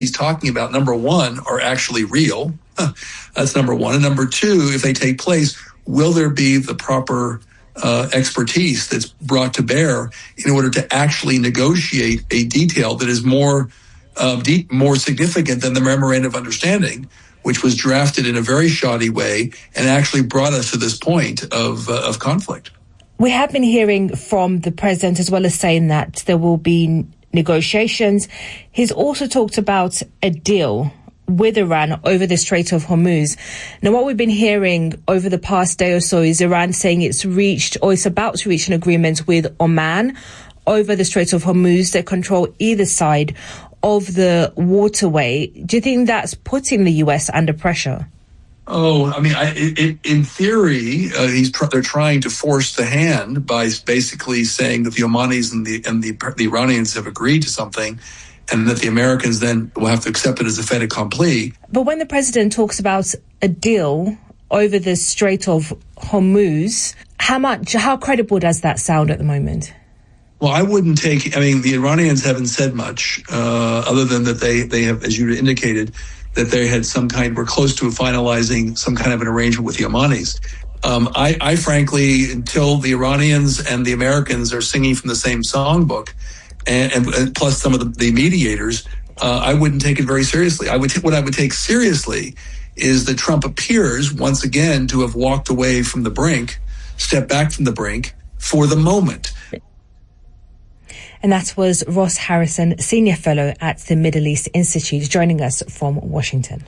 he's talking about, number one, are actually real. That's number one. And number two, if they take place, will there be the proper expertise that's brought to bear in order to actually negotiate a detail that is more significant than the memorandum of understanding, which was drafted in a very shoddy way and actually brought us to this point of conflict. We have been hearing from the president as well as saying that there will be negotiations. He's also talked about a deal with Iran over the Strait of Hormuz. Now, what we've been hearing over the past day or so is Iran saying it's about to reach an agreement with Oman over the Strait of Hormuz that control either side of the waterway. Do you think that's putting the US under pressure? Oh, I mean, in theory, they're trying to force the hand by basically saying that the Omanis and the Iranians have agreed to something, and that the Americans then will have to accept it as a fait accompli. But when the president talks about a deal over the Strait of Hormuz, how credible does that sound at the moment? Well, the Iranians haven't said much, other than that they have, as you indicated, that they had were close to finalizing some kind of an arrangement with the Omanis. I frankly, until the Iranians and the Americans are singing from the same songbook, and plus some of the mediators, I wouldn't take it very seriously. What I would take seriously is that Trump appears once again to have walked away from the brink, stepped back from the brink for the moment. And that was Ross Harrison, Senior Fellow at the Middle East Institute, joining us from Washington.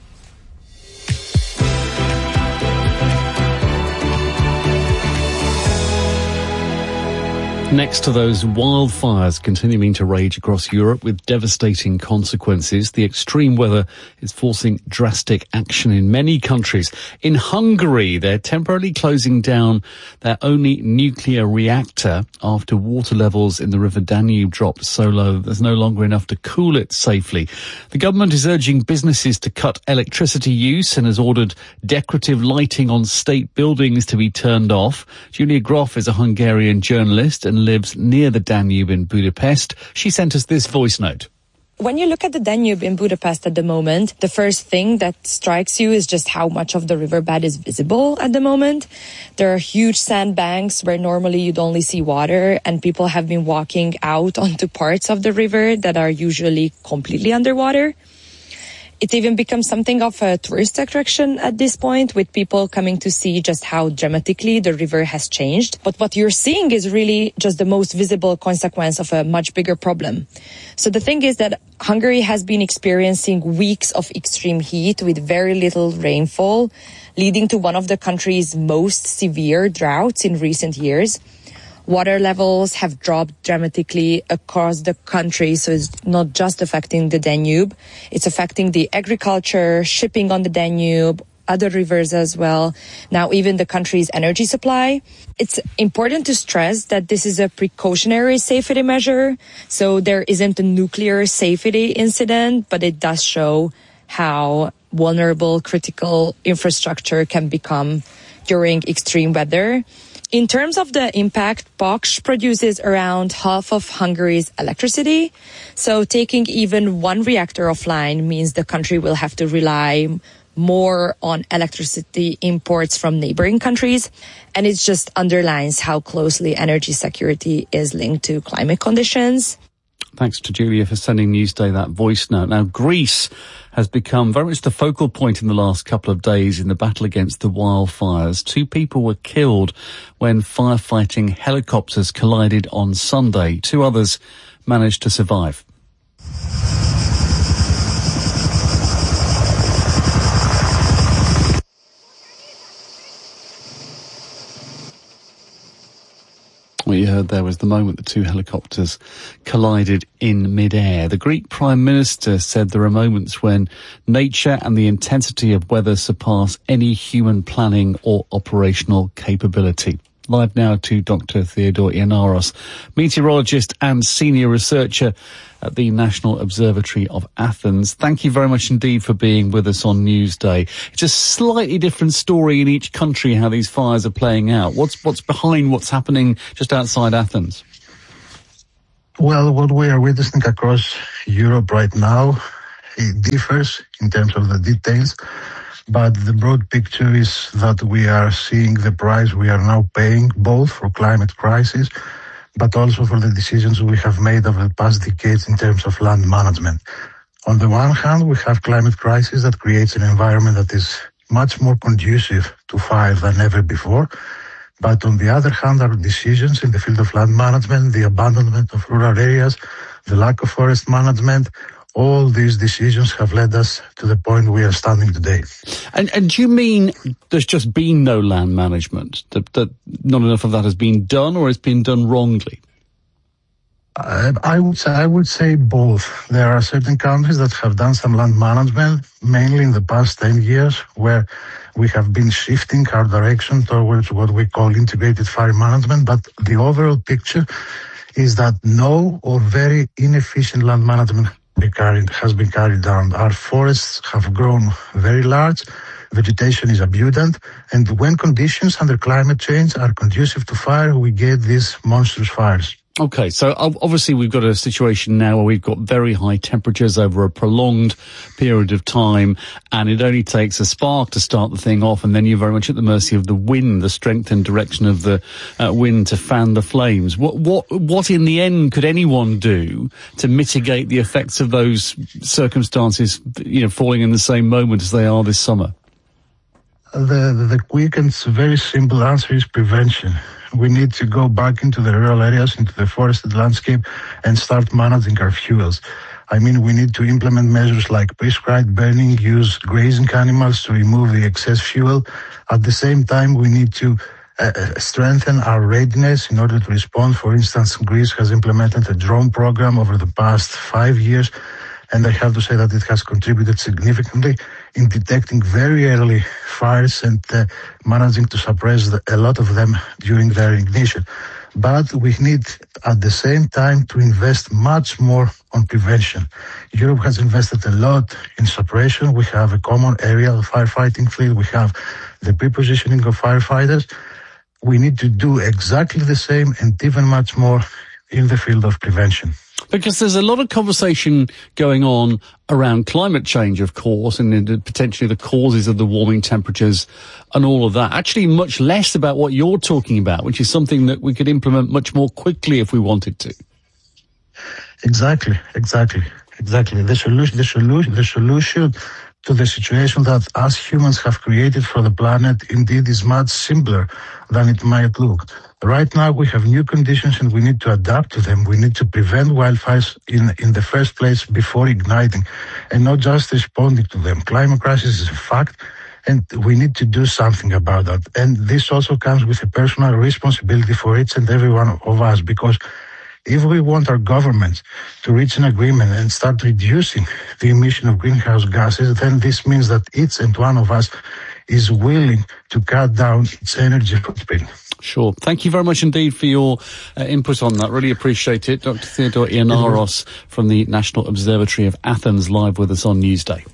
Next to those wildfires continuing to rage across Europe with devastating consequences, the extreme weather is forcing drastic action in many countries. In Hungary, they're temporarily closing down their only nuclear reactor after water levels in the River Danube dropped so low there's no longer enough to cool it safely. The government is urging businesses to cut electricity use and has ordered decorative lighting on state buildings to be turned off. Julia Groff is a Hungarian journalist and lives near the Danube in Budapest. She sent us this voice note. When you look at the Danube in Budapest at the moment, the first thing that strikes you is just how much of the riverbed is visible at the moment. There are huge sandbanks where normally you'd only see water, and people have been walking out onto parts of the river that are usually completely underwater. It even becomes something of a tourist attraction at this point, with people coming to see just how dramatically the river has changed. But what you're seeing is really just the most visible consequence of a much bigger problem. So the thing is that Hungary has been experiencing weeks of extreme heat with very little rainfall, leading to one of the country's most severe droughts in recent years. Water levels have dropped dramatically across the country, so it's not just affecting the Danube. It's affecting the agriculture, shipping on the Danube, other rivers as well. Now, even the country's energy supply. It's important to stress that this is a precautionary safety measure, so there isn't a nuclear safety incident, but it does show how vulnerable critical infrastructure can become during extreme weather. In terms of the impact, Paks produces around half of Hungary's electricity. So taking even one reactor offline means the country will have to rely more on electricity imports from neighboring countries. And it just underlines how closely energy security is linked to climate conditions. Thanks to Julia for sending Newsday that voice note. Now, Greece has become very much the focal point in the last couple of days in the battle against the wildfires. 2 people were killed when firefighting helicopters collided on Sunday. 2 others managed to survive. What you heard there was the moment the 2 helicopters collided in mid-air. The Greek Prime Minister said there are moments when nature and the intensity of weather surpass any human planning or operational capability. Live now to Dr. Theodore Ioannaros, meteorologist and senior researcher at the National Observatory of Athens. Thank you very much indeed for being with us on Newsday. It's a slightly different story in each country how these fires are playing out. What's behind what's happening just outside Athens? Well, what we are witnessing across Europe right now it differs in terms of the details, but the broad picture is that we are seeing the price we are now paying both for climate crisis, but also for the decisions we have made over the past decades in terms of land management. On the one hand, we have climate crisis that creates an environment that is much more conducive to fire than ever before. But on the other hand, our decisions in the field of land management, the abandonment of rural areas, the lack of forest management, all these decisions have led us to the point we are standing today. And do you mean there's just been no land management, that not enough of that has been done, or it's been done wrongly? I would say both. There are certain countries that have done some land management, mainly in the past 10 years, where we have been shifting our direction towards what we call integrated fire management. But the overall picture is that no or very inefficient land management has been carried out. Our forests have grown very large, vegetation is abundant, and when conditions under climate change are conducive to fire, we get these monstrous fires. Okay, so obviously we've got a situation now where we've got very high temperatures over a prolonged period of time, and it only takes a spark to start the thing off, and then you're very much at the mercy of the wind, the strength and direction of the wind to fan the flames. What in the end could anyone do to mitigate the effects of those circumstances, falling in the same moment as they are this summer? The quick and very simple answer is prevention. We need to go back into the rural areas, into the forested landscape, and start managing our fuels. I mean, we need to implement measures like prescribed burning, use grazing animals to remove the excess fuel. At the same time, we need to strengthen our readiness in order to respond. For instance, Greece has implemented a drone program over the past 5 years, and I have to say that it has contributed significantly in detecting very early fires and managing to suppress a lot of them during their ignition. But we need, at the same time, to invest much more on prevention. Europe has invested a lot in suppression. We have a common aerial firefighting fleet. We have the pre-positioning of firefighters. We need to do exactly the same and even much more in the field of prevention. Because there's a lot of conversation going on around climate change, of course, and potentially the causes of the warming temperatures and all of that. Actually, much less about what you're talking about, which is something that we could implement much more quickly if we wanted to. Exactly. The solution to the situation that us humans have created for the planet indeed is much simpler than it might look. Right now we have new conditions and we need to adapt to them. We need to prevent wildfires in the first place before igniting and not just responding to them. Climate crisis is a fact and we need to do something about that. And this also comes with a personal responsibility for each and every one of us, because if we want our governments to reach an agreement and start reducing the emission of greenhouse gases, then this means that each and one of us is willing to cut down its energy footprint. Sure. Thank you very much indeed for your input on that. Really appreciate it. Dr. Theodore Ionaros from the National Observatory of Athens, live with us on Newsday.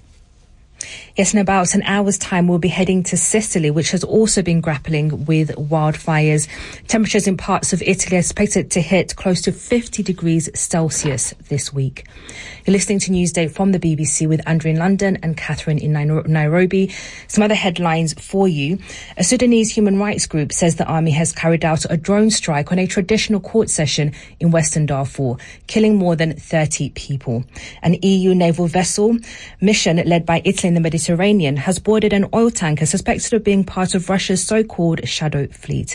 Yes, in about an hour's time, we'll be heading to Sicily, which has also been grappling with wildfires. Temperatures in parts of Italy are expected to hit close to 50 degrees Celsius this week. You're listening to Newsday from the BBC with Andrew in London and Catherine in Nairobi. Some other headlines for you. A Sudanese human rights group says the army has carried out a drone strike on a traditional court session in Western Darfur, killing more than 30 people. An EU naval vessel mission led by Italy in the Mediterranean has boarded an oil tanker suspected of being part of Russia's so-called shadow fleet.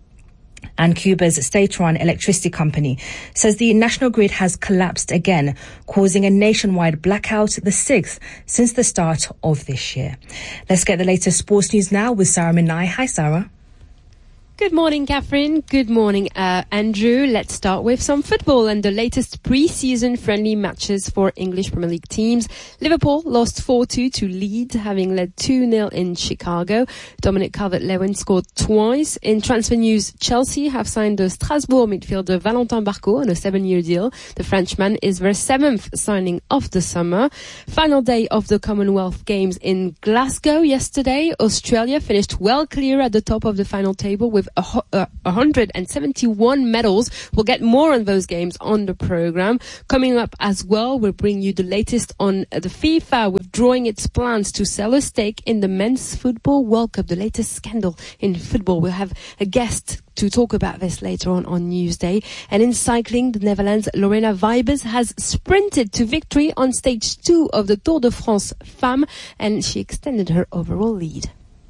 And Cuba's state-run electricity company says the national grid has collapsed again, causing a nationwide blackout, the 6th since the start of this year. Let's get the latest sports news now with Sarah Minai. Hi, Sarah. Good morning, Catherine. Good morning, Andrew. Let's start with some football and the latest pre-season friendly matches for English Premier League teams. Liverpool lost 4-2 to Leeds, having led 2-0 in Chicago. Dominic Calvert-Lewin scored twice. In transfer news, Chelsea have signed the Strasbourg midfielder Valentin Barco on a 7-year deal. The Frenchman is their 7th signing of the summer. Final day of the Commonwealth Games in Glasgow yesterday. Australia finished well clear at the top of the final table with 171 medals. We'll get more on those games on the program. Coming up as well, we'll bring you the latest on the FIFA withdrawing its plans to sell a stake in the Men's Football World Cup, the latest scandal in football. We'll have a guest to talk about this later on Newsday. And in cycling, the Netherlands' Lorena Wiebes has sprinted to victory on stage 2 of the Tour de France Femmes, and she extended her overall lead.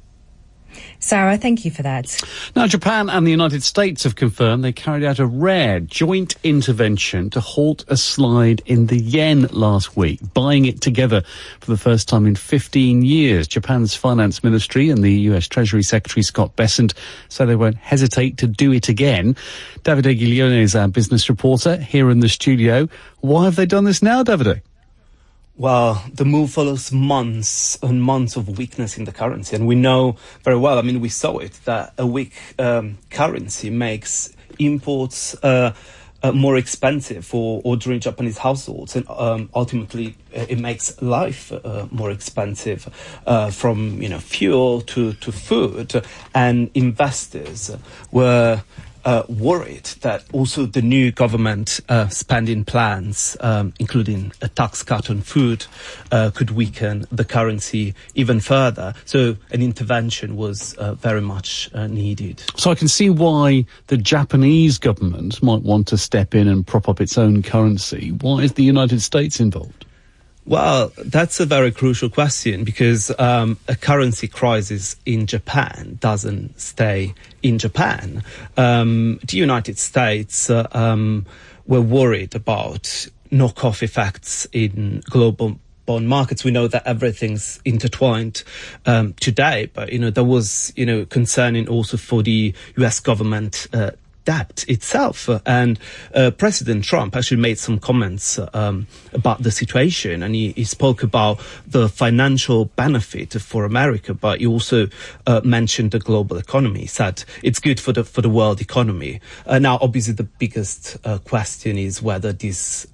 Sarah, thank you for that. Now, Japan and the United States have confirmed they carried out a rare joint intervention to halt a slide in the yen last week, buying it together for the first time in 15 years. Japan's finance ministry and the US Treasury Secretary Scott Bessent say they won't hesitate to do it again. Davide Giglione is our business reporter here in the studio. Why have they done this now, Davide? Well, the move follows months and months of weakness in the currency. And we know very well, we saw it, that a weak currency makes imports more expensive for ordinary Japanese households. And ultimately, it makes life more expensive from fuel to food. And investors were worried that also the new government spending plans, including a tax cut on food, could weaken the currency even further. So an intervention was very much needed. So I can see why the Japanese government might want to step in and prop up its own currency. Why is the United States involved? Well, that's a very crucial question because a currency crisis in Japan doesn't stay in Japan. The United States were worried about knock-off effects in global bond markets. We know that everything's intertwined today, but there was concerning also for the US government debt itself. And President Trump actually made some comments about the situation, and he spoke about the financial benefit for America, but he also mentioned the global economy. He said it's good for the world economy. Now, obviously, the biggest question is whether this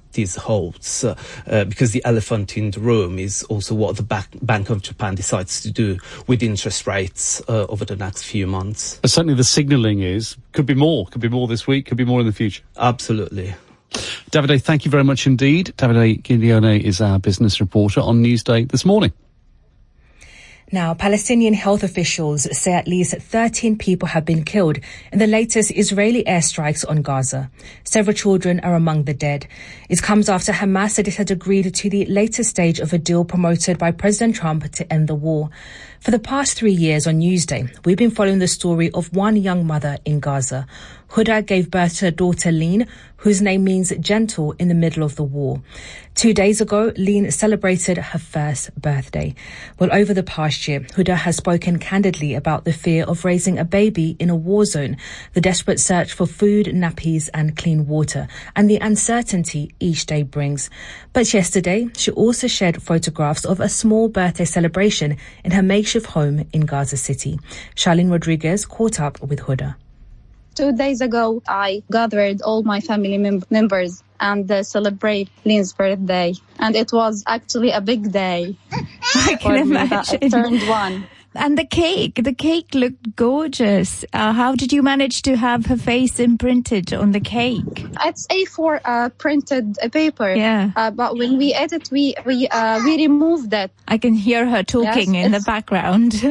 holds, because the elephant in the room is also what the Bank of Japan decides to do with interest rates over the next few months. But certainly the signalling could be more this week, could be more in the future. Absolutely. Davide, thank you very much indeed. Davide Giglione is our business reporter on Newsday this morning. Now, Palestinian health officials say at least 13 people have been killed in the latest Israeli airstrikes on Gaza. Several children are among the dead. It comes after Hamas said it had agreed to the latest stage of a deal promoted by President Trump to end the war. For the past 3 years on Newsday, we've been following the story of one young mother in Gaza. Huda gave birth to her daughter Lean, whose name means gentle, in the middle of the war. 2 days ago, Lean celebrated her first birthday. Well, over the past year, Huda has spoken candidly about the fear of raising a baby in a war zone, the desperate search for food, nappies and clean water, and the uncertainty each day brings. But yesterday, she also shared photographs of a small birthday celebration in her makeshift home in Gaza City. Charlene Rodriguez caught up with Huda. 2 days ago, I gathered all my family members and celebrate Lean's birthday. And it was actually a big day. I can imagine. I turned 1. And the cake looked gorgeous. How did you manage to have her face imprinted on the cake? It's A4 printed paper. Yeah. But when we ate it, we removed it. I can hear her talking in the background.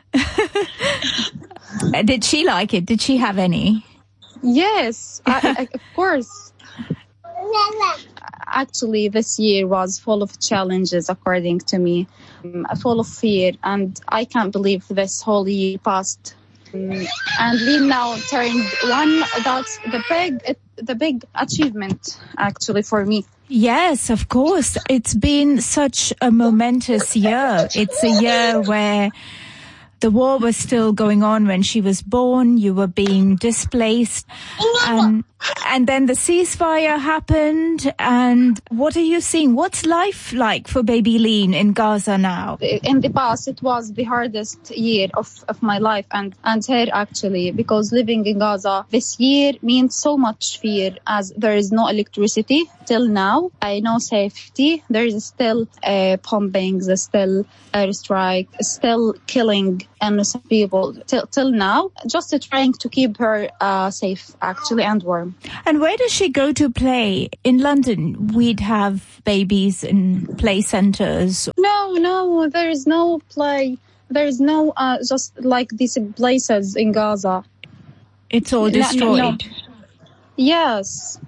Did she like it? Did she have any? Yes, of course. Actually, this year was full of challenges, according to me, full of fear, and I can't believe this whole year passed. And we now turned 1. That's the big achievement, actually, for me. Yes, of course. It's been such a momentous year. It's a year where the war was still going on when she was born. You were being displaced. And And then the ceasefire happened. And what are you seeing? What's life like for baby Leen in Gaza now? In the past, it was the hardest year of my life and here actually, because living in Gaza this year means so much fear as there is no electricity till now, no safety. There is still bombings, still airstrike, still killing innocent people till now. Just trying to keep her safe actually and warm. And where does she go to play? In London, we'd have babies in play centres. No, there is no play. There is no just like these places in Gaza. It's all destroyed. No. Yes.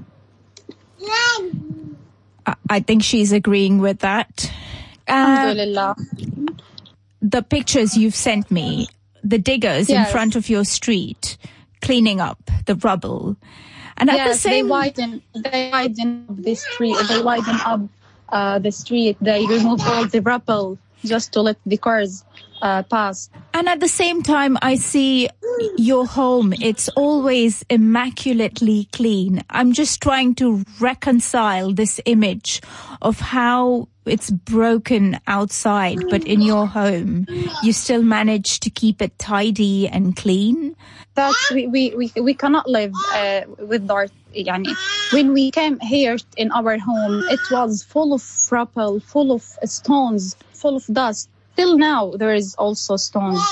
I think she's agreeing with that. Alhamdulillah. The pictures you've sent me, the diggers in front of your street cleaning up the rubble. And at the same they widen the street. They widen up the street. They remove all the rubble just to let the cars pass. And at the same time, I see your home. It's always immaculately clean. I'm just trying to reconcile this image of how it's broken outside, but in your home, you still manage to keep it tidy and clean. That's we cannot live with dirt. When we came here in our home, it was full of rubble, full of stones, full of dust. Till now, there is also stones.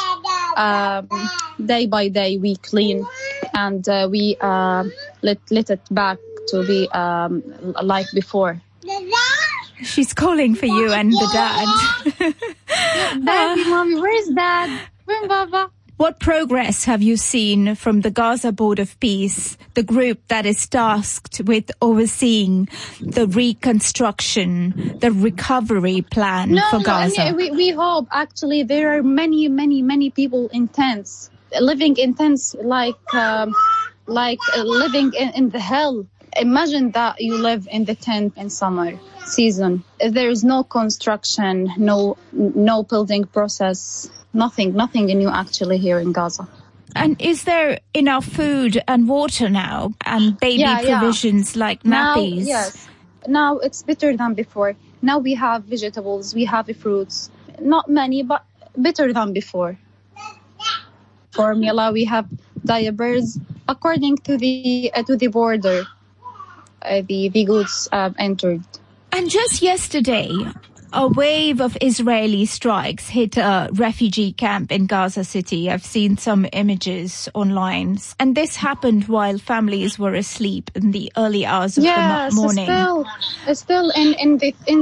Day by day, we clean and we let it back to be like before. She's calling for you and the dad. Daddy, Mommy, where's Dad? Where's Baba? What progress have you seen from the Gaza Board of Peace, the group that is tasked with overseeing the reconstruction, the recovery plan for Gaza? We hope, actually, there are many people in tents, living in tents like living in the hell. Imagine that you live in the tent in summer season. There is no construction, no building process. Nothing new actually here in Gaza. And is there enough food and water now and baby provisions like nappies? Now it's better than before. Now we have vegetables, we have fruits. Not many, but better than before. Formula, we have diapers. According to the border, the goods entered. And just yesterday, a wave of Israeli strikes hit a refugee camp in Gaza City. I've seen some images online. And this happened while families were asleep in the early hours of the morning. Still in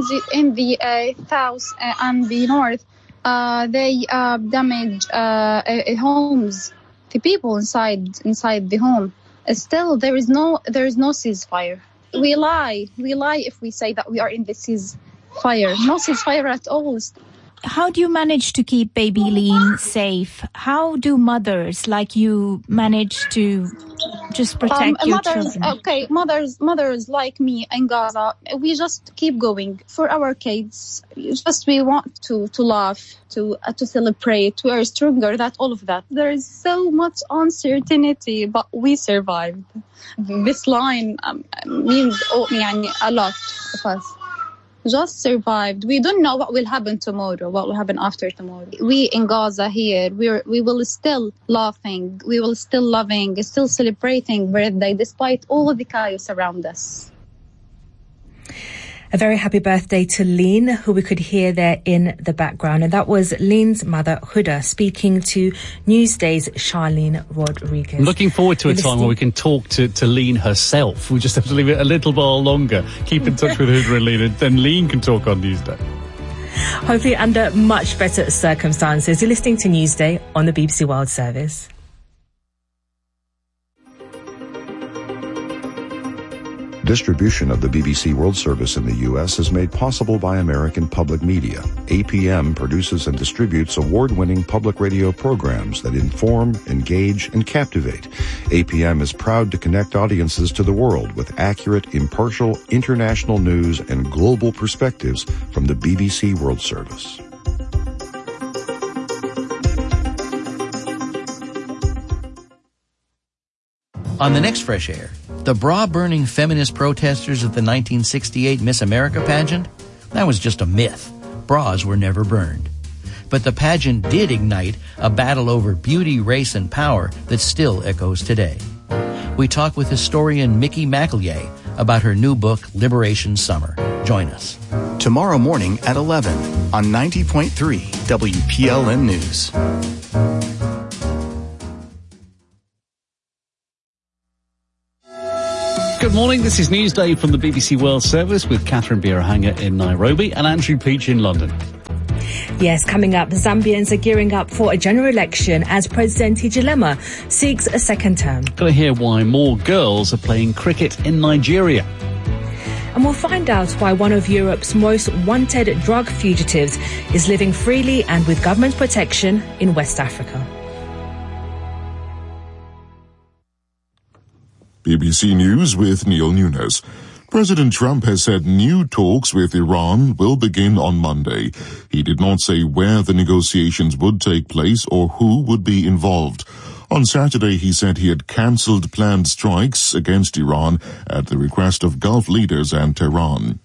the south and the north, they damage homes, the people inside the home. Still, there is no ceasefire. We lie if we say that we are in the ceasefire. No ceasefire at all. How do you manage to keep baby Leen safe? How do mothers like you manage to just protect your children? Okay, mothers like me in Gaza, we just keep going for our kids. We want to laugh, to celebrate. We are stronger than all of that. There is so much uncertainty, but we survived. This line means a lot of us. Just survived. We don't know what will happen tomorrow, what will happen after tomorrow. We in Gaza here, we will still laughing, we will still loving, still celebrating birthday despite all of the chaos around us. A very happy birthday to Leen, who we could hear there in the background. And that was Leen's mother, Huda, speaking to Newsday's Charlene Rodriguez. Looking forward to a time where we can talk to Leen herself. We just have to leave it a little while longer. Keep in touch with Huda and Leen, and then Leen can talk on Newsday. Hopefully under much better circumstances. You're listening to Newsday on the BBC World Service. Distribution of the BBC World Service in the U.S. is made possible by American Public Media. APM produces and distributes award-winning public radio programs that inform, engage, and captivate. APM is proud to connect audiences to the world with accurate, impartial, international news and global perspectives from the BBC World Service. On the next Fresh Air, The bra-burning feminist protesters at the 1968 Miss America pageant? That was just a myth. Bras were never burned. But the pageant did ignite a battle over beauty, race, and power that still echoes today. We talk with historian Mickey McEllier about her new book, Liberation Summer. Join us. Tomorrow morning at 11 on 90.3 WPLN News. Good morning, this is Newsday from the BBC World Service with Catherine Bierhanger in Nairobi and Andrew Peach in London. Yes, coming up, Zambians are gearing up for a general election as President Hichilema seeks a second term. Going to hear why more girls are playing cricket in Nigeria. And we'll find out why one of Europe's most wanted drug fugitives is living freely and with government protection in West Africa. BBC News with Neil Nunes. President Trump has said new talks with Iran will begin on Monday. He did not say where the negotiations would take place or who would be involved. On Saturday, he said he had cancelled planned strikes against Iran at the request of Gulf leaders and Tehran.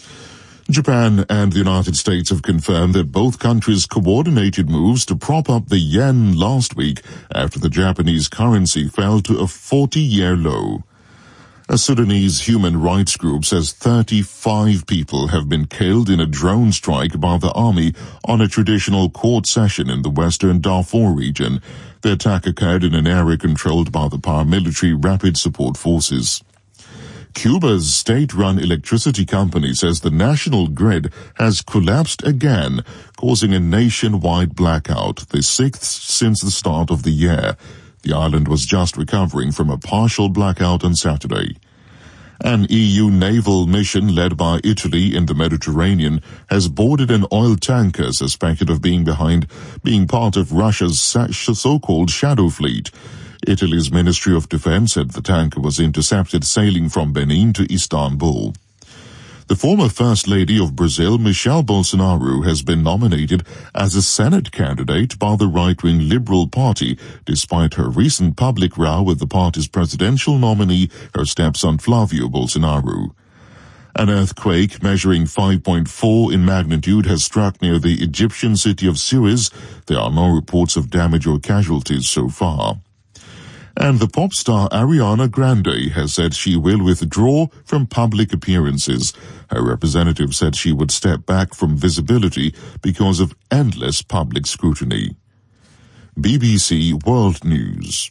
Japan and the United States have confirmed that both countries coordinated moves to prop up the yen last week after the Japanese currency fell to a 40-year low. A Sudanese human rights group says 35 people have been killed in a drone strike by the army on a traditional court session in the western Darfur region. The attack occurred in an area controlled by the paramilitary Rapid Support Forces. Cuba's state-run electricity company says the national grid has collapsed again, causing a nationwide blackout, the sixth since the start of the year. The island was just recovering from a partial blackout on Saturday. An EU naval mission led by Italy in the Mediterranean has boarded an oil tanker suspected of being part of Russia's so-called shadow fleet. Italy's Ministry of Defense said the tanker was intercepted sailing from Benin to Istanbul. The former First Lady of Brazil, Michelle Bolsonaro, has been nominated as a Senate candidate by the right-wing Liberal Party, despite her recent public row with the party's presidential nominee, her stepson Flavio Bolsonaro. An earthquake measuring 5.4 in magnitude has struck near the Egyptian city of Suez. There are no reports of damage or casualties so far. And the pop star Ariana Grande has said she will withdraw from public appearances. Her representative said she would step back from visibility because of endless public scrutiny. BBC World News.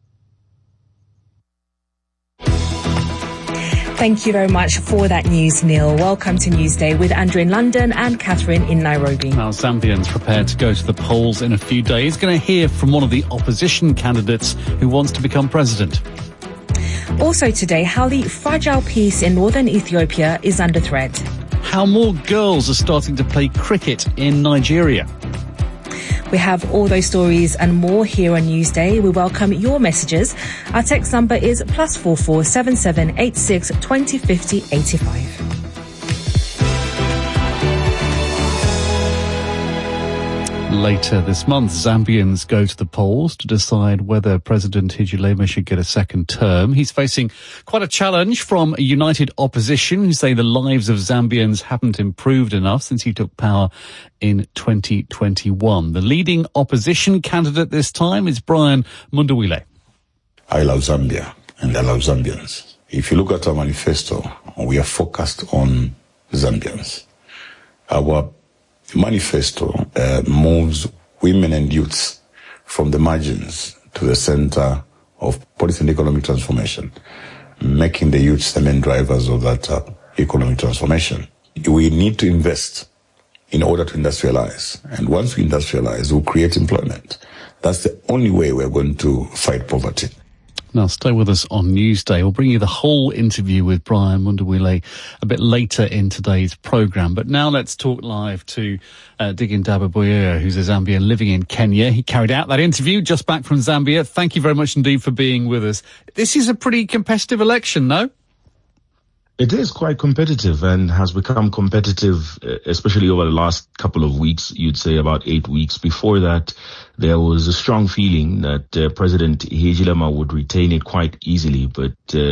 Thank you very much for that news, Neil. Welcome to Newsday with Andrew in London and Catherine in Nairobi. Now, Zambians prepared to go to the polls in a few days. Going to hear from one of the opposition candidates who wants to become president. Also today, how the fragile peace in northern Ethiopia is under threat. How more girls are starting to play cricket in Nigeria. We have all those stories and more here on Newsday. We welcome your messages. Our text number is +44 7786 2050 85. Later this month, Zambians go to the polls to decide whether President Hichilema should get a second term. He's facing quite a challenge from a united opposition who say the lives of Zambians haven't improved enough since he took power in 2021. The leading opposition candidate this time is Brian Mundawile. I love Zambia and I love Zambians. If you look at our manifesto, we are focused on Zambians. Our manifesto moves women and youths from the margins to the center of political and economic transformation, making the youths the main drivers of that economic transformation. We need to invest in order to industrialize. And once we industrialize, we'll create employment. That's the only way we're going to fight poverty. Now, stay with us on Newsday. We'll bring you the whole interview with Brian Mundawile a bit later in today's programme. But now let's talk live to Digindaba Boyeo, who's a Zambian living in Kenya. He carried out that interview just back from Zambia. Thank you very much indeed for being with us. This is a pretty competitive election, no? It is quite competitive and has become competitive, especially over the last couple of weeks. You'd say about 8 weeks. Before that, there was a strong feeling that President Hichilema would retain it quite easily. But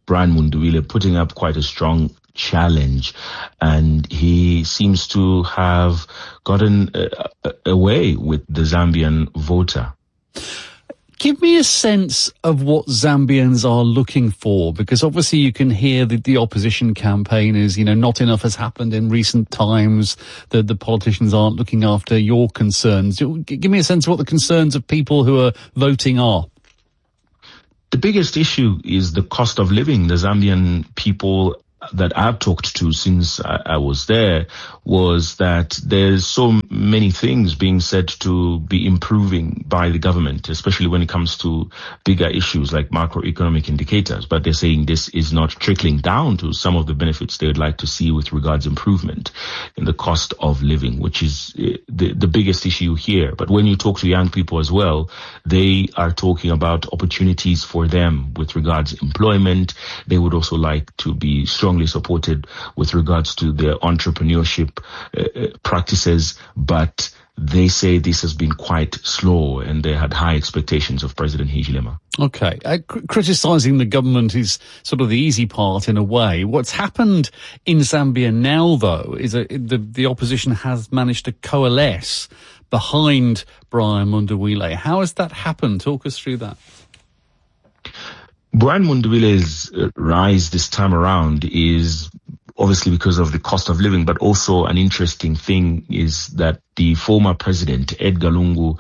Brian Mundubile putting up quite a strong challenge, and he seems to have gotten away with the Zambian voter. Give me a sense of what Zambians are looking for, because obviously you can hear that the opposition campaign is, not enough has happened in recent times, that the politicians aren't looking after your concerns. Give me a sense of what the concerns of people who are voting are. The biggest issue is the cost of living. The Zambian people that I've talked to since I was there was that there's so many things being said to be improving by the government, especially when it comes to bigger issues like macroeconomic indicators. But they're saying this is not trickling down to some of the benefits they would like to see with regards improvement in the cost of living, which is the biggest issue here. But when you talk to young people as well, they are talking about opportunities for them with regards employment. They would also like to be strongly supported with regards to their entrepreneurship practices, but they say this has been quite slow and they had high expectations of President Hichilema. Okay. Criticising the government is sort of the easy part in a way. What's happened in Zambia now, though, is the opposition has managed to coalesce behind Brian Mundubile. How has that happened? Talk us through that. Brian Mundubile's rise this time around is obviously because of the cost of living, but also an interesting thing is that the former president, Edgar Lungu,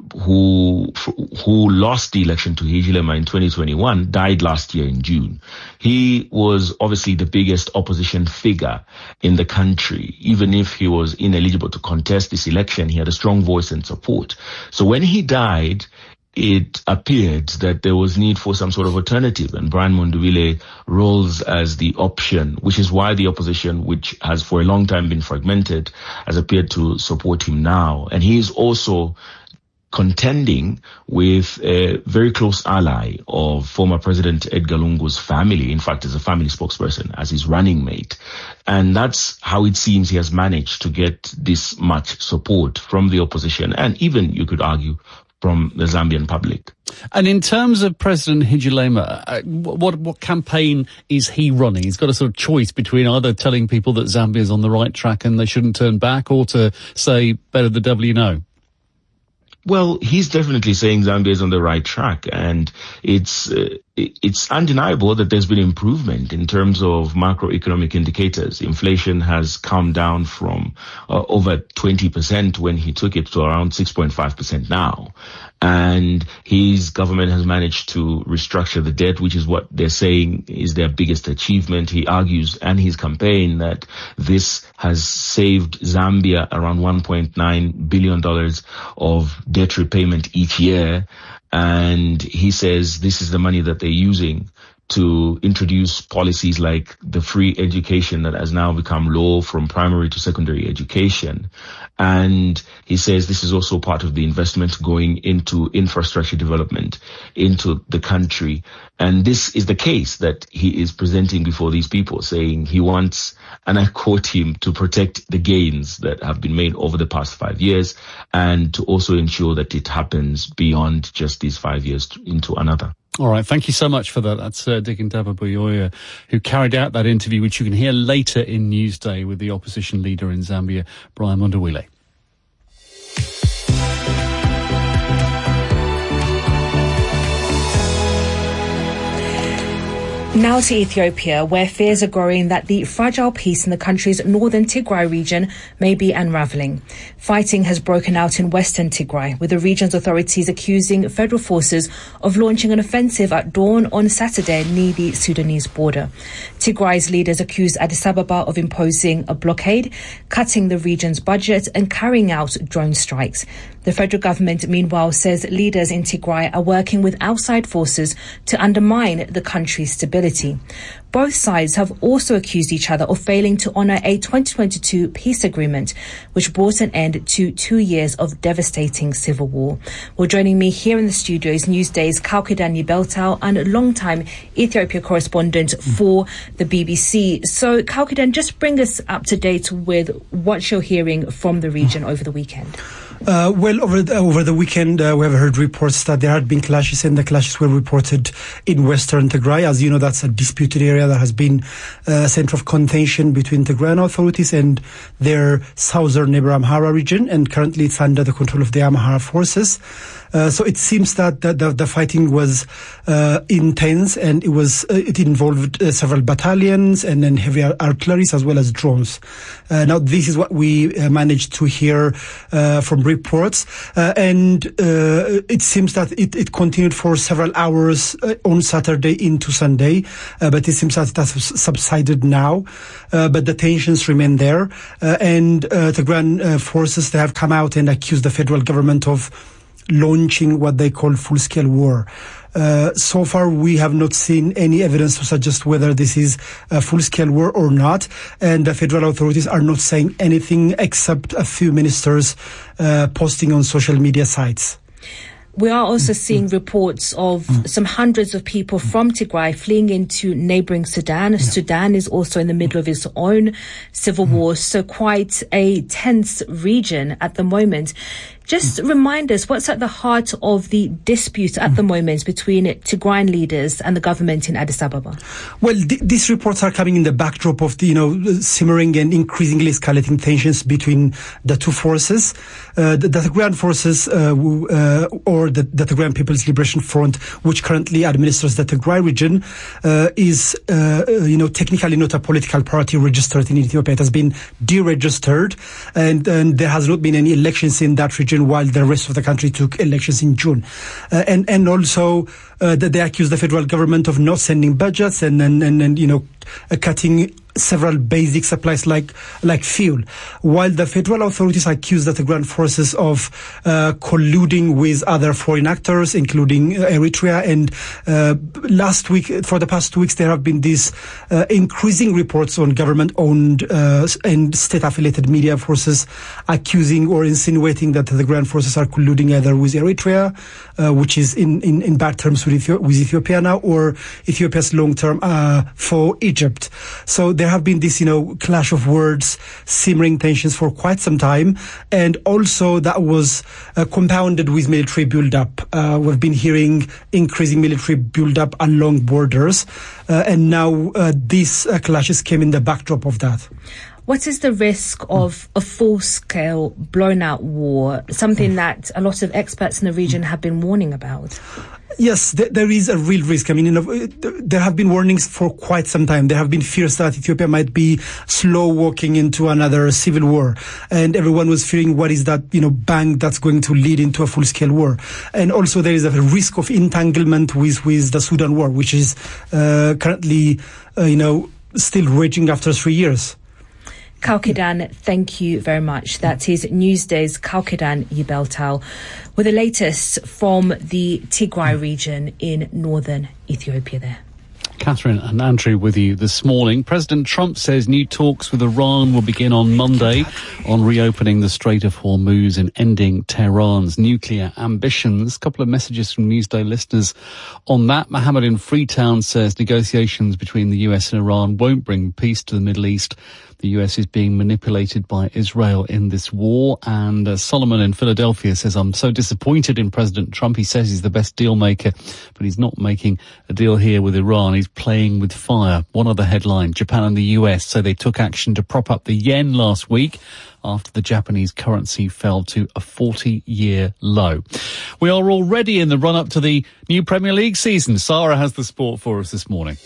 who lost the election to Hichilema in 2021, died last year in June. He was obviously the biggest opposition figure in the country. Even if he was ineligible to contest this election, he had a strong voice and support. So when he died, it appeared that there was need for some sort of alternative, and Brian Mundubile rolls as the option, which is why the opposition, which has for a long time been fragmented, has appeared to support him now. And he is also contending with a very close ally of former President Edgar Lungu's family, in fact, as a family spokesperson, as his running mate. And that's how it seems he has managed to get this much support from the opposition, and even, you could argue, from the Zambian public. And in terms of President Hichilema, what campaign is he running? He's got a sort of choice between either telling people that Zambia is on the right track and they shouldn't turn back, or to say, better the devil you know. Well, he's definitely saying Zambia is on the right track, and it's undeniable that there's been improvement in terms of macroeconomic indicators. Inflation has come down from over 20% when he took it to around 6.5% now. And his government has managed to restructure the debt, which is what they're saying is their biggest achievement. He argues, and his campaign, that this has saved Zambia around $1.9 billion of debt repayment each year. And he says this is the money that they're using to introduce policies like the free education that has now become law from primary to secondary education. And he says this is also part of the investment going into infrastructure development into the country. And this is the case that he is presenting before these people, saying he wants, and I quote him, to protect the gains that have been made over the past 5 years, and to also ensure that it happens beyond just these 5 years into another. All right, thank you so much for that. That's Dikindaba Buyoya, who carried out that interview, which you can hear later in Newsday with the opposition leader in Zambia, Brian Mundubile. Now to Ethiopia, where fears are growing that the fragile peace in the country's northern Tigray region may be unraveling. Fighting has broken out in western Tigray, with the region's authorities accusing federal forces of launching an offensive at dawn on Saturday near the Sudanese border. Tigray's leaders accuse Addis Ababa of imposing a blockade, cutting the region's budget and carrying out drone strikes. The federal government, meanwhile, says leaders in Tigray are working with outside forces to undermine the country's stability. Both sides have also accused each other of failing to honour a 2022 peace agreement, which brought an end to 2 years of devastating civil war. Well, joining me here in the studio is Newsday's Kalkidan Beltao and longtime Ethiopia correspondent for the BBC. So, Kalkidan, just bring us up to date with what you're hearing from the region over the weekend. Well, over the weekend, we have heard reports that there had been clashes, and the clashes were reported in Western Tigray. As you know, that's a disputed area that has been a center of contention between Tigrayan authorities and their southern neighbor Amhara region, and currently it's under the control of the Amhara forces. So it seems that the fighting was intense, and it involved several battalions and then heavy artillery as well as drones. Now, this is what we managed to hear from reports, and it seems that it continued for several hours on Saturday into Sunday, but it seems that it has subsided now, but the tensions remain there, and Tigrayan forces, they have come out and accused the federal government of launching what they call full-scale war. So far, we have not seen any evidence to suggest whether this is a full-scale war or not, and the federal authorities are not saying anything except a few ministers posting on social media sites. We are also seeing reports of some hundreds of people from Tigray fleeing into neighboring Sudan. Sudan is also in the middle of its own civil war, so quite a tense region at the moment. Just remind us, what's at the heart of the dispute at the moment between Tigrayan leaders and the government in Addis Ababa? Well, these reports are coming in the backdrop of the, simmering and increasingly escalating tensions between the two forces. The Tigrayan forces, or the Tigrayan People's Liberation Front, which currently administers the Tigray region, is, technically not a political party registered in Ethiopia. It has been deregistered, and there has not been any elections in that region, while the rest of the country took elections in June. And also, they accuse the federal government of not sending budgets and cutting several basic supplies like fuel, while the federal authorities accuse the Tigrayan forces of colluding with other foreign actors, including Eritrea. And last week, for the past 2 weeks, there have been these increasing reports on government-owned and state-affiliated media forces accusing or insinuating that the Tigrayan forces are colluding either with Eritrea, which is in bad terms with Ethiopia now, or Ethiopia's long-term foe, Egypt. So there have been this, clash of words, simmering tensions for quite some time, and also that was compounded with military build-up. We've been hearing increasing military build-up along borders, and now these clashes came in the backdrop of that. What is the risk of a full-scale, blown-out war, something that a lot of experts in the region have been warning about? Yes, there is a real risk. I mean, there have been warnings for quite some time. There have been fears that Ethiopia might be slow walking into another civil war. And everyone was fearing what is that, bang that's going to lead into a full-scale war. And also there is a risk of entanglement with the Sudan war, which is currently, still raging after 3 years. Kalkidan, thank you very much. That is Newsday's Kalkidan Yibeltal with the latest from the Tigray region in northern Ethiopia there. Catherine and Andrew with you this morning. President Trump says new talks with Iran will begin on Monday on reopening the Strait of Hormuz and ending Tehran's nuclear ambitions. A couple of messages from Newsday listeners on that. Mohammed in Freetown says negotiations between the US and Iran won't bring peace to the Middle East. The US is being manipulated by Israel in this war. And Solomon in Philadelphia says, I'm so disappointed in President Trump. He says he's the best deal maker, but he's not making a deal here with Iran. He's playing with fire. One other headline, Japan and the US say they took action to prop up the yen last week after the Japanese currency fell to a 40-year low. We are already in the run-up to the new Premier League season. Sarah has the sport for us this morning.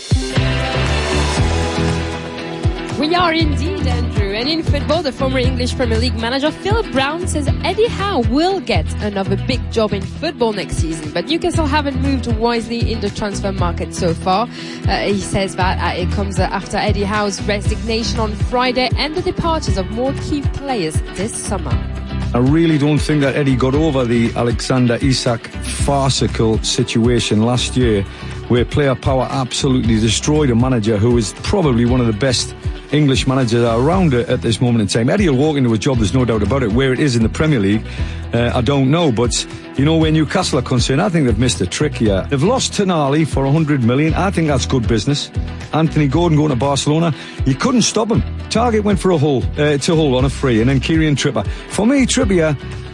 We are indeed, Andrew. And in football, the former English Premier League manager Philip Brown says Eddie Howe will get another big job in football next season. But Newcastle haven't moved wisely in the transfer market so far. He says that it comes after Eddie Howe's resignation on Friday and the departures of more key players this summer. I really don't think that Eddie got over the Alexander Isak farcical situation last year, where player power absolutely destroyed a manager who is probably one of the best English managers around at this moment in time. Eddie will walk into a job, there's no doubt about it. Where it is in the Premier League, I don't know. But, where Newcastle are concerned, I think they've missed a trick here. They've lost Tonali for 100 million. I think that's good business. Anthony Gordon going to Barcelona, you couldn't stop him. Target went for to Hull on a free, and then Kieran Trippier. For me, Trippier,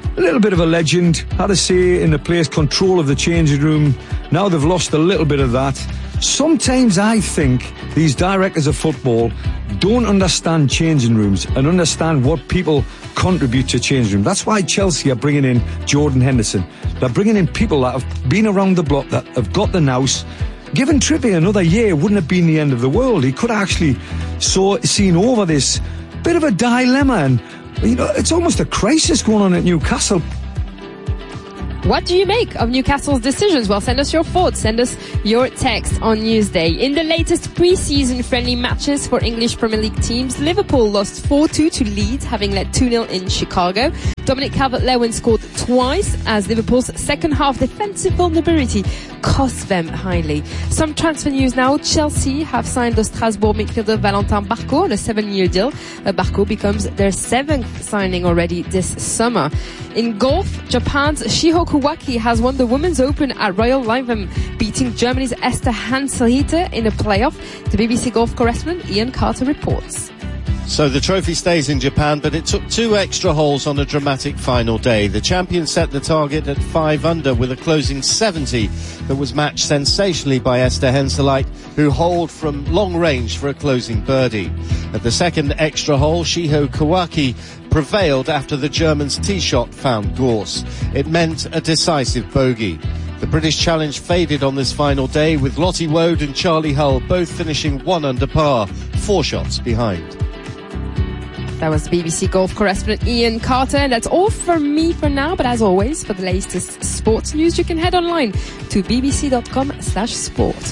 a little bit of a legend, had a say in the players' control of the changing room. Now they've lost a little bit of that. Sometimes I think these directors of football don't understand changing rooms and understand what people contribute to changing rooms. That's why Chelsea are bringing in Jordan Henderson. They're bringing in people that have been around the block, that have got the nous. Giving Trippier another year wouldn't have been the end of the world. He could have actually seen over this bit of a dilemma, and it's almost a crisis going on at Newcastle. What do you make of Newcastle's decisions? Well, send us your thoughts. Send us your text on Newsday. In the latest pre-season friendly matches for English Premier League teams, Liverpool lost 4-2 to Leeds, having led 2-0 in Chicago. Dominic Calvert-Lewin scored twice as Liverpool's second half defensive vulnerability cost them highly. Some transfer news now. Chelsea have signed the Strasbourg midfielder Valentin Barco on a 7-year deal. Barco becomes their 7th signing already this summer. In golf, Japan's Shiho Kuwaki has won the Women's Open at Royal Lytham, beating Germany's Esther Hanselhiter in a playoff. The BBC golf correspondent Ian Carter reports. So the trophy stays in Japan, but it took 2 extra holes on a dramatic final day. The champion set the target at 5 under with a closing 70 that was matched sensationally by Esther Henseleit, who holed from long range for a closing birdie. At the second extra hole, Shiho Kuwaki prevailed after the German's tee shot found gorse. It meant a decisive bogey. The British challenge faded on this final day, with Lottie Woad and Charlie Hull both finishing 1 under par, 4 shots behind. That was BBC golf correspondent Ian Carter, and that's all from me for now. But as always, for the latest sports news, you can head online to bbc.com/sport.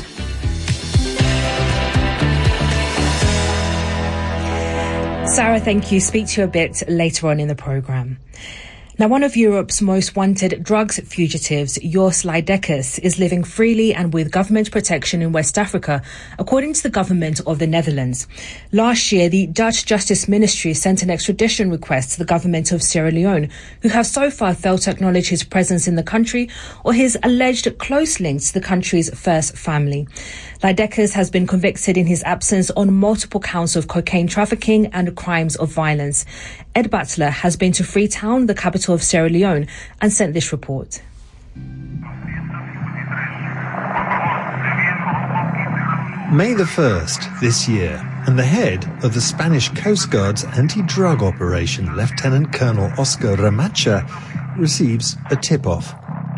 Sarah, thank you. Speak to you a bit later on in the programme. Now, one of Europe's most wanted drugs fugitives, Jos Leidekkers, is living freely and with government protection in West Africa, according to the government of the Netherlands. Last year, the Dutch Justice Ministry sent an extradition request to the government of Sierra Leone, who have so far failed to acknowledge his presence in the country or his alleged close links to the country's first family. Leidekkers has been convicted in his absence on multiple counts of cocaine trafficking and crimes of violence. Ed Butler has been to Freetown, the capital of Sierra Leone, and sent this report. May the 1st this year, and the head of the Spanish Coast Guard's anti-drug operation, Lieutenant Colonel Oscar Ramacha, receives a tip-off.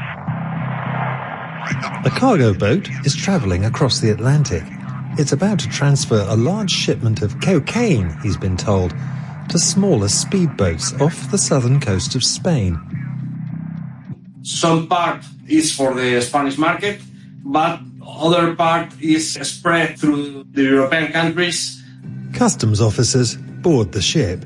A cargo boat is travelling across the Atlantic. It's about to transfer a large shipment of cocaine, he's been told, to smaller speedboats off the southern coast of Spain. Some part is for the Spanish market, but other part is spread through the European countries. Customs officers board the ship.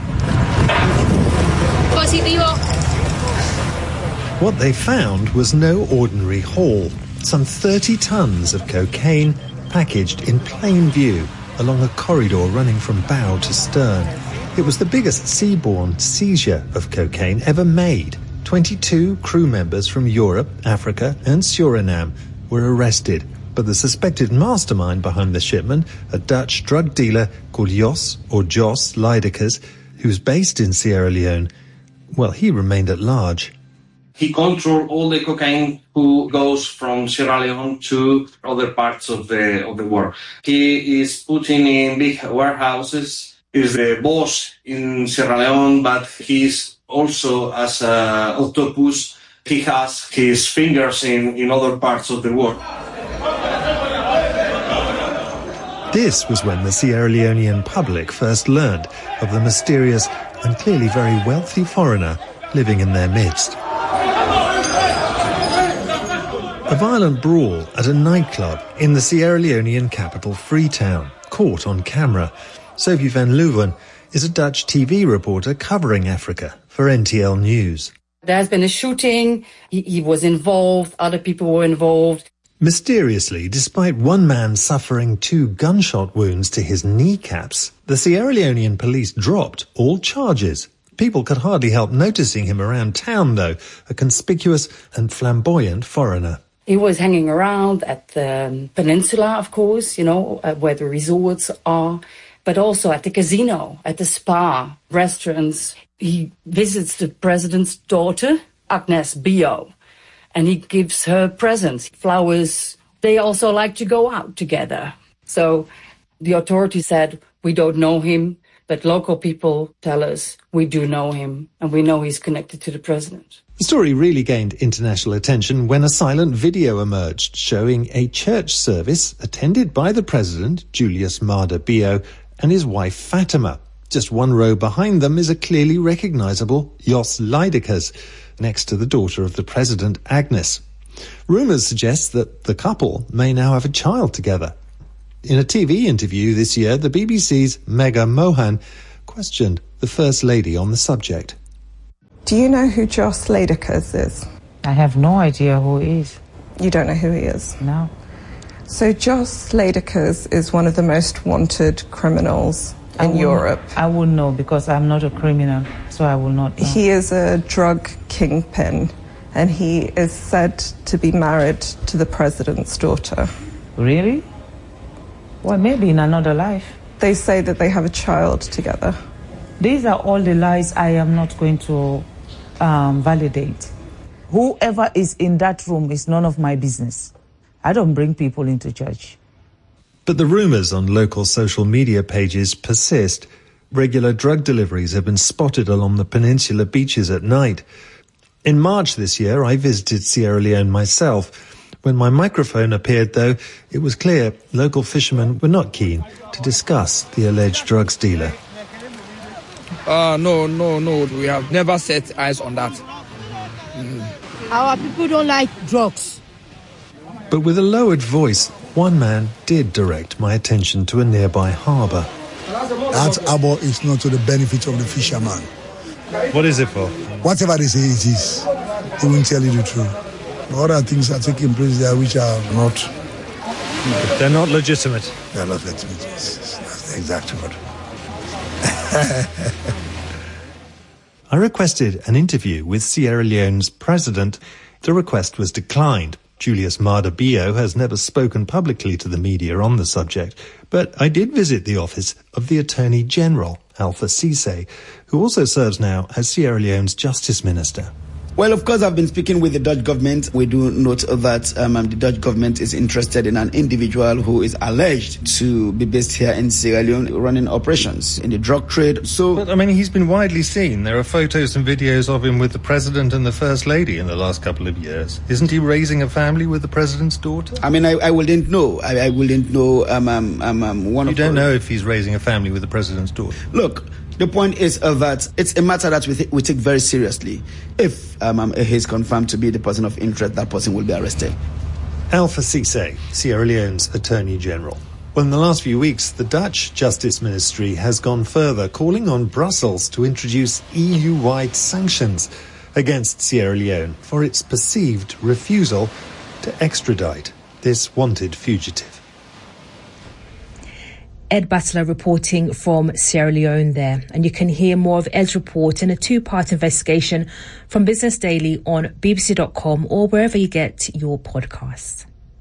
Positivo. What they found was no ordinary haul. Some 30 tons of cocaine packaged in plain view along a corridor running from bow to stern. It was the biggest seaborne seizure of cocaine ever made. 22 crew members from Europe, Africa and Suriname were arrested. But the suspected mastermind behind the shipment, a Dutch drug dealer called Jos Leidekkers, who's based in Sierra Leone, well, he remained at large. He controls all the cocaine who goes from Sierra Leone to other parts of the world. He is putting in big warehouses. He's the boss in Sierra Leone, but he's also, as an octopus, he has his fingers in other parts of the world. This was when the Sierra Leonean public first learned of the mysterious and clearly very wealthy foreigner living in their midst. A violent brawl at a nightclub in the Sierra Leonean capital Freetown, caught on camera. Sophie van Leeuwen is a Dutch TV reporter covering Africa for NTL News. There has been a shooting, he was involved, other people were involved. Mysteriously, despite one man suffering 2 gunshot wounds to his kneecaps, the Sierra Leonean police dropped all charges. People could hardly help noticing him around town, though, a conspicuous and flamboyant foreigner. He was hanging around at the peninsula, of course, where the resorts are. but also at the casino, at the spa, restaurants. He visits the president's daughter, Agnes Bio, and he gives her presents, flowers. They also like to go out together. So the authorities said, we don't know him, but local people tell us we do know him, and we know he's connected to the president. The story really gained international attention when a silent video emerged showing a church service attended by the president, Julius Maada Bio, and his wife Fatima. Just one row behind them is a clearly recognisable Jos Lydekkers, next to the daughter of the president, Agnes. Rumours suggest that the couple may now have a child together. In a TV interview this year, the BBC's Megha Mohan questioned the First Lady on the subject. Do you know who Jos Lydekkers is? I have no idea who he is. You don't know who he is? No. So Jos Lydekkers is one of the most wanted criminals in Europe. I wouldn't know because I'm not a criminal, so I will not know. He is a drug kingpin, and he is said to be married to the president's daughter. Really? Well, maybe in another life. They say that they have a child together. These are all the lies I am not going to validate. Whoever is in that room is none of my business. I don't bring people into church. But the rumours on local social media pages persist. Regular drug deliveries have been spotted along the peninsula beaches at night. In March this year, I visited Sierra Leone myself. When my microphone appeared, though, it was clear local fishermen were not keen to discuss the alleged drugs dealer. No. We have never set eyes on that. Our people don't like drugs. But with a lowered voice, one man did direct my attention to a nearby harbour. That harbour is not to the benefit of the fisherman. What is it for? Whatever they say it is, they won't tell you the truth. Other things are taking place there which are not... They're not legitimate. They're not legitimate, yes. That's the exact word. I requested an interview with Sierra Leone's president. The request was declined. Julius Maada Bio has never spoken publicly to the media on the subject, but I did visit the office of the Attorney General, Alpha Cisse, who also serves now as Sierra Leone's Justice Minister. Well, of course, I've been speaking with the Dutch government. We do note that the Dutch government is interested in an individual who is alleged to be based here in Sierra Leone running operations in the drug trade. But, I mean, he's been widely seen. There are photos and videos of him with the President and the First Lady in the last couple of years. Isn't he raising a family with the President's daughter? I mean, I wouldn't know. I wouldn't know. You don't know if he's raising a family with the President's daughter? Look, the point is that it's a matter that we take very seriously. If he's confirmed to be the person of interest, that person will be arrested. Alpha Cisse, Sierra Leone's Attorney General. Well, in the last few weeks, the Dutch Justice Ministry has gone further, calling on Brussels to introduce EU-wide sanctions against Sierra Leone for its perceived refusal to extradite this wanted fugitive. Ed Butler reporting from Sierra Leone there. And you can hear more of Ed's report in a two-part investigation from Business Daily on bbc.com or wherever you get your podcasts.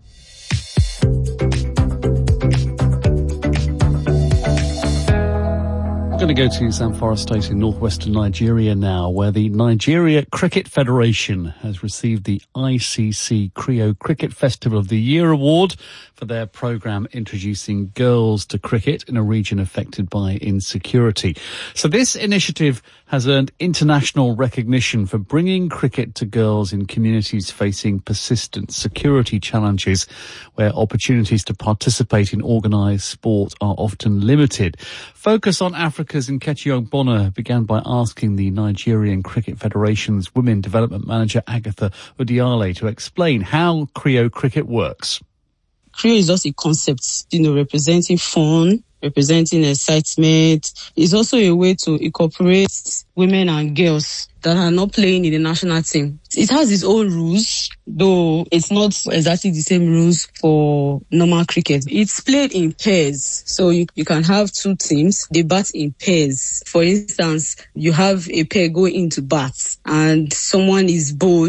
We're going to go to Zamfara State in northwestern Nigeria now, where the Nigeria Cricket Federation has received the ICC Creo Cricket Festival of the Year award for their programme introducing girls to cricket in a region affected by insecurity. So this initiative has earned international recognition for bringing cricket to girls in communities facing persistent security challenges, where opportunities to participate in organised sport are often limited. Focus on Africa's Nkechi Ogbonna began by asking the Nigerian Cricket Federation's Women Development Manager Agatha Udiale to explain how Creo cricket works. Creo is just a concept, representing fun, representing excitement. It's also a way to incorporate women and girls that are not playing in the national team. It has its own rules, though it's not exactly the same rules for normal cricket. It's played in pairs, so you can have two teams. They bat in pairs. For instance, you have a pair going into bat and someone is bowled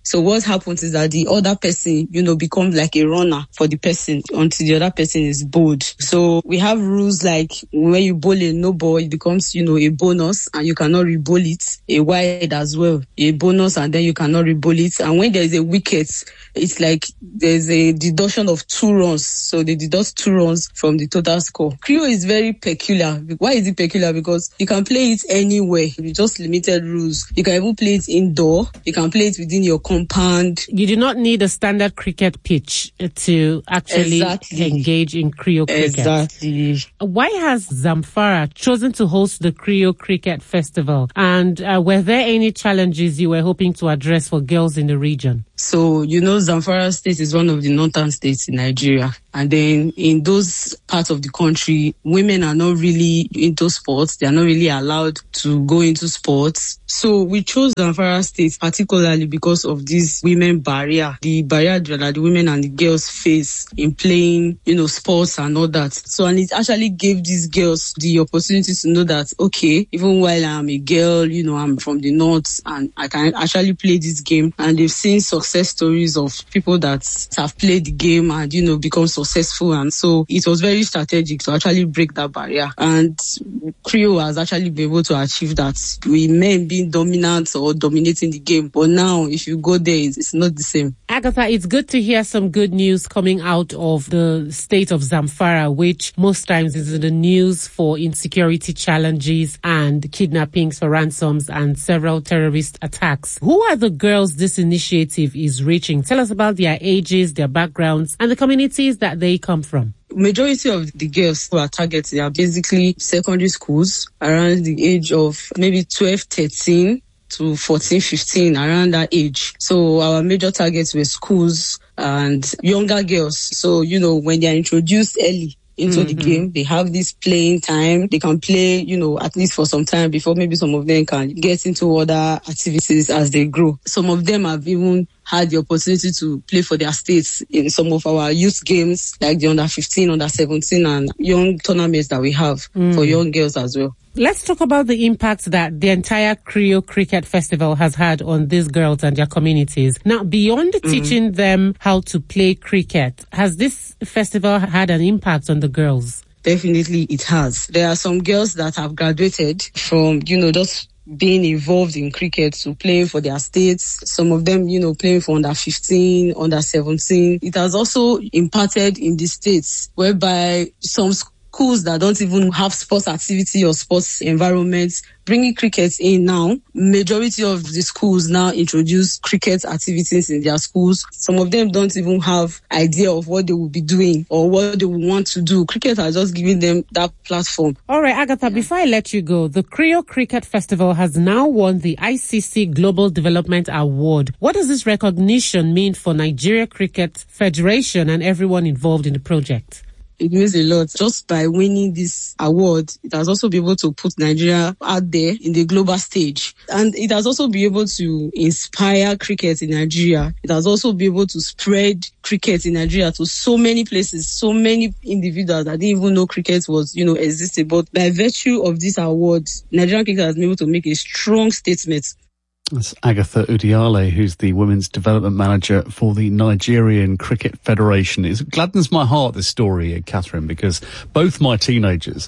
So what happens is that the other person, becomes like a runner for the person until the other person is bowled. So we have rules like when you bowl a no ball, it becomes, a bonus and you cannot re-bowl it. A wide as well, a bonus and then you cannot re-bowl it. And when there is a wicket, it's like there's a deduction of 2 runs. So they deduct 2 runs from the total score. Creo is very peculiar. Why is it peculiar? Because you can play it anywhere with just limited rules. You can even play it indoor. You can play it within your compound. You do not need a standard cricket pitch to actually engage in Creo cricket. Exactly. Why has Zamfara chosen to host the Creo Cricket Festival? And were there any challenges you were hoping to address for girls in the region? So, Zamfara State is one of the northern states in Nigeria. And then in those parts of the country, women are not really into sports. They are not really allowed to go into sports. So we chose Zamfara State particularly because of this women barrier, the barrier that the women and the girls face in playing, sports and all that. So, and it actually gave these girls the opportunity to know that, okay, even while I'm a girl, I'm from the north and I can actually play this game. And they've seen success stories of people that have played the game and, become successful. And so it was very strategic to actually break that barrier. And Creo has actually been able to achieve that. We men being dominant or dominating the game. But now, if you go there, it's not the same. Agatha, it's good to hear some good news coming out of the state of Zamfara, which most times is in the news for insecurity challenges and kidnappings for ransoms and several terrorist attacks. Who are the girls this initiative is reaching? Tell us about their ages, their backgrounds, and the communities that they come from. Majority of the girls who are targeted are basically secondary schools around the age of maybe 12, 13 to 14, 15, around that age. So our major targets were schools and younger girls. So, when they are introduced early into the game, they have this playing time. They can play, at least for some time before maybe some of them can get into other activities as they grow. Some of them have even had the opportunity to play for their states in some of our youth games, like the under 15, under 17 and young tournaments that we have for young girls as well. Let's talk about the impact that the entire Creo Cricket Festival has had on these girls and their communities. Now, beyond teaching them how to play cricket, has this festival had an impact on the girls? Definitely it has. There are some girls that have graduated from, just being involved in cricket to playing for their states. Some of them, playing for under 15, under 17. It has also impacted in the states whereby some schools that don't even have sports activity or sports environments, bringing cricket in now. Majority of the schools now introduce cricket activities in their schools. Some of them don't even have idea of what they will be doing or what they will want to do. Cricket has just given them that platform. All right, Agatha, before I let you go, the Creo Cricket Festival has now won the ICC Global Development Award. What does this recognition mean for Nigeria Cricket Federation and everyone involved in the project? It means a lot. Just by winning this award, it has also been able to put Nigeria out there in the global stage. And it has also been able to inspire cricket in Nigeria. It has also been able to spread cricket in Nigeria to so many places, so many individuals that didn't even know cricket was, existed. But by virtue of this award, Nigerian cricket has been able to make a strong statement. That's Agatha Udiale, who's the Women's Development Manager for the Nigerian Cricket Federation. It gladdens my heart, this story, Catherine, because both my teenagers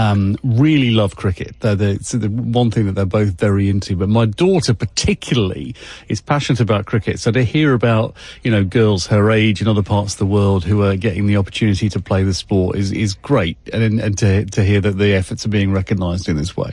really love cricket. It's the one thing that they're both very into. But my daughter particularly is passionate about cricket. So to hear about, girls her age in other parts of the world who are getting the opportunity to play the sport is great. And to hear that the efforts are being recognised in this way.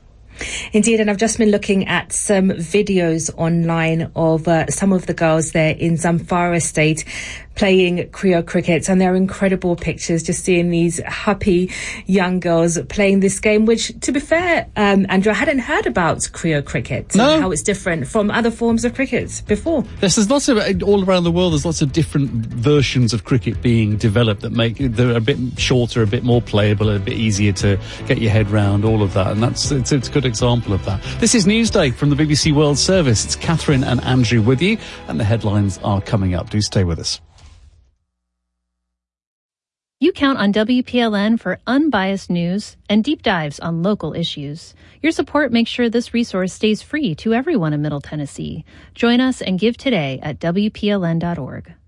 Indeed, and I've just been looking at some videos online of some of the girls there in Zamfara State playing Creo cricket, and they're incredible pictures, just seeing these happy young girls playing this game, which, to be fair, Andrew, I hadn't heard about Creo cricket and how it's different from other forms of cricket before. Yes, there's lots of, all around the world, there's lots of different versions of cricket being developed they're a bit shorter, a bit more playable, a bit easier to get your head round, all of that, and it's a good example of that. This is Newsday from the BBC World Service. It's Catherine and Andrew with you, and the headlines are coming up. Do stay with us. You count on WPLN for unbiased news and deep dives on local issues. Your support makes sure this resource stays free to everyone in Middle Tennessee. Join us and give today at WPLN.org.